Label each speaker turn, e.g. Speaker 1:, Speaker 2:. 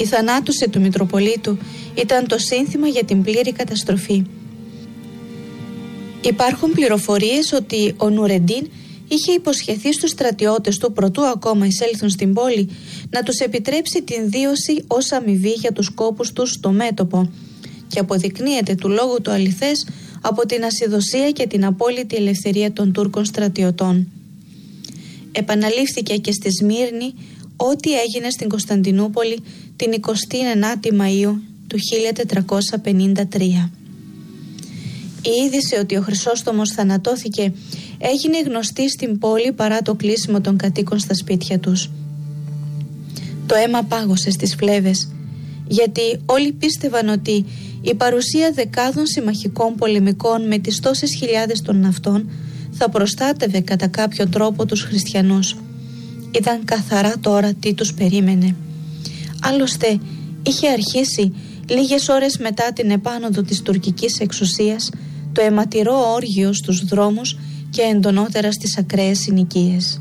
Speaker 1: Η θανάτωση του Μητροπολίτου ήταν το σύνθημα για την πλήρη καταστροφή. Υπάρχουν πληροφορίες ότι ο Νουρεντίν είχε υποσχεθεί στους στρατιώτες του, προτού ακόμα εισέλθουν στην πόλη, να τους επιτρέψει την δίωση ως αμοιβή για τους κόπους τους στο μέτωπο, και αποδεικνύεται του λόγου του αληθές από την ασυδοσία και την απόλυτη ελευθερία των Τούρκων στρατιωτών. Επαναλήφθηκε και στη Σμύρνη ό,τι έγινε στην Κωνσταντινούπολη την 29η Μαΐου του 1453. Η είδηση ότι ο Χρυσόστομος θανατώθηκε έγινε γνωστή στην πόλη παρά το κλείσιμο των κατοίκων στα σπίτια τους. Το αίμα πάγωσε στις φλέβες, γιατί όλοι πίστευαν ότι η παρουσία δεκάδων συμμαχικών πολεμικών με τις τόσες χιλιάδες των ναυτών θα προστάτευε κατά κάποιο τρόπο τους χριστιανούς. Είδαν καθαρά τώρα τι τους περίμενε. Άλλωστε είχε αρχίσει λίγες ώρες μετά την επάνωδο της τουρκικής εξουσίας το αιματηρό όργιο στους δρόμους και εντονότερα στις ακραίες συνοικίες.